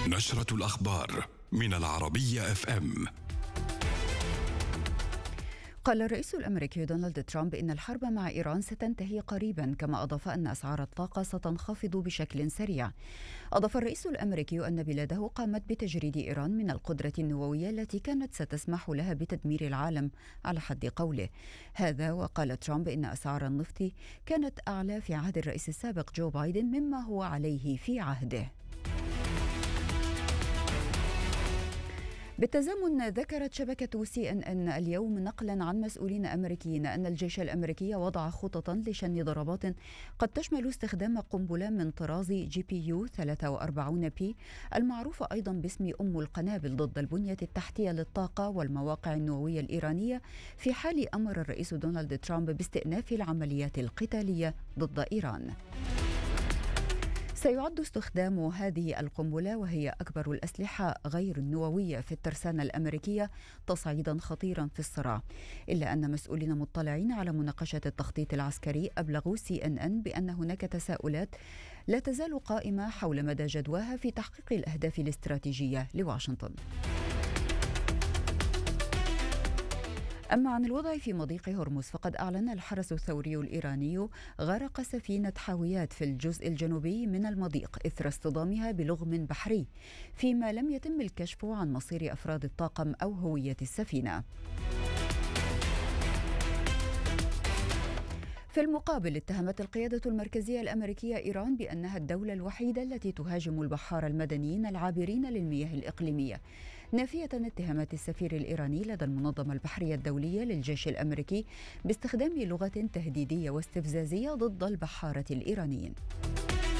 نشرة الأخبار من العربية FM. قال الرئيس الأمريكي دونالد ترامب إن الحرب مع إيران ستنتهي قريبا، كما أضاف أن أسعار الطاقة ستنخفض بشكل سريع. أضاف الرئيس الأمريكي أن بلاده قامت بتجريد إيران من القدرة النووية التي كانت ستسمح لها بتدمير العالم على حد قوله هذا. وقال ترامب إن أسعار النفط كانت أعلى في عهد الرئيس السابق جو بايدن مما هو عليه في عهده. بالتزامن، ذكرت شبكة CNN اليوم نقلا عن مسؤولين أمريكيين أن الجيش الأمريكي وضع خططا لشن ضربات قد تشمل استخدام قنبلة من طراز GPU 43P المعروفة أيضا باسم أم القنابل ضد البنية التحتية للطاقة والمواقع النووية الإيرانية، في حال أمر الرئيس دونالد ترامب باستئناف العمليات القتالية ضد إيران. سيعد استخدام هذه القنبلة، وهي أكبر الأسلحة غير النووية في الترسانة الأمريكية، تصعيدا خطيرا في الصراع، إلا أن مسؤولين مطلعين على مناقشة التخطيط العسكري أبلغوا CNN بأن هناك تساؤلات لا تزال قائمة حول مدى جدواها في تحقيق الأهداف الاستراتيجية لواشنطن. أما عن الوضع في مضيق هرمز، فقد أعلن الحرس الثوري الإيراني غرق سفينة حاويات في الجزء الجنوبي من المضيق إثر اصطدامها بلغم بحري، فيما لم يتم الكشف عن مصير أفراد الطاقم أو هوية السفينة. في المقابل، اتهمت القيادة المركزية الأمريكية إيران بأنها الدولة الوحيدة التي تهاجم البحار المدنيين العابرين للمياه الإقليمية، نافية اتهامات السفير الإيراني لدى المنظمة البحرية الدولية للجيش الأمريكي باستخدام لغة تهديدية واستفزازية ضد البحارة الإيرانيين.